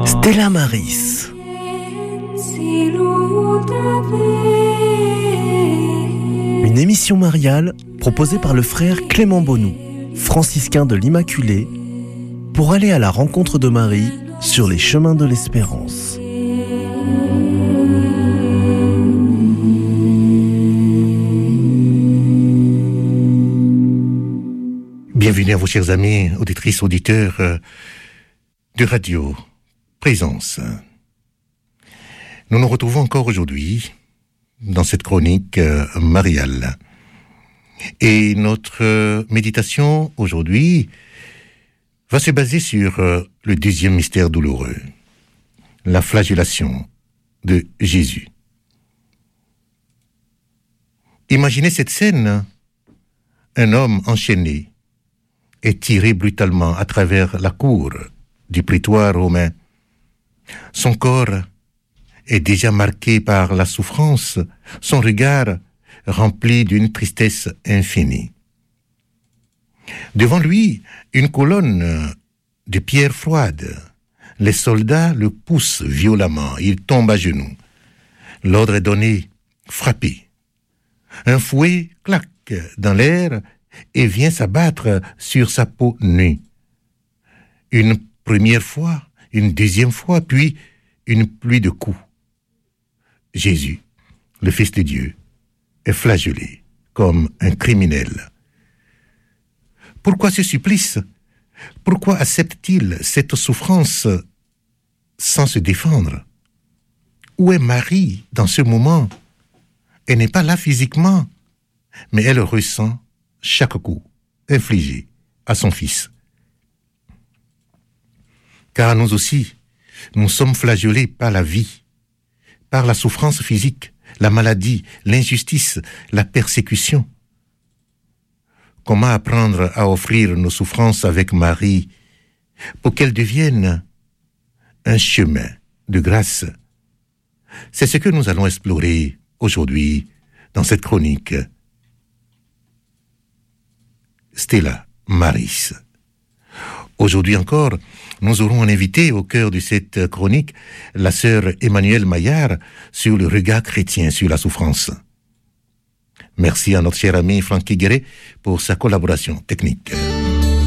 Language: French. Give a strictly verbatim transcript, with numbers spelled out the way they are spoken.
Stella Maris. Une émission mariale proposée par le frère Clément Bonou, franciscain de l'Immaculée, pour aller à la rencontre de Marie sur les chemins de l'espérance. Bienvenue à vous, chers amis, auditrices, auditeurs euh, de Radio Présence. Nous nous retrouvons encore aujourd'hui dans cette chronique euh, mariale. Et notre euh, méditation aujourd'hui va se baser sur euh, le deuxième mystère douloureux, la flagellation de Jésus. Imaginez cette scène, un homme enchaîné est tiré brutalement à travers la cour du prétoire romain. Son corps est déjà marqué par la souffrance, son regard rempli d'une tristesse infinie. Devant lui, une colonne de pierres froides. Les soldats le poussent violemment, il tombe à genoux. L'ordre est donné, frappez. Un fouet claque dans l'air et vient s'abattre sur sa peau nue. Une première fois, une deuxième fois, puis une pluie de coups. Jésus, le Fils de Dieu, est flagellé comme un criminel. Pourquoi ce supplice? Pourquoi accepte-t-il cette souffrance sans se défendre? Où est Marie dans ce moment? Elle n'est pas là physiquement, mais elle ressent chaque coup infligé à son fils. Car nous aussi, nous sommes flagellés par la vie, par la souffrance physique, la maladie, l'injustice, la persécution. Comment apprendre à offrir nos souffrances avec Marie pour qu'elles deviennent un chemin de grâce? C'est ce que nous allons explorer aujourd'hui dans cette chronique Stella Maris. Aujourd'hui encore, nous aurons un invité au cœur de cette chronique, la sœur Emmanuelle Maillard, sur le regard chrétien sur la souffrance. Merci à notre cher ami Francky Guéret pour sa collaboration technique.